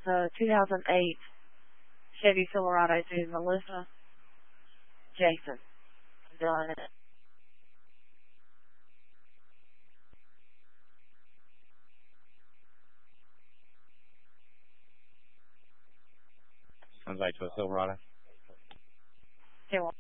2008 Chevy Silverado to Melissa Jason. Done. Sounds like to a Silverado. Okay, well,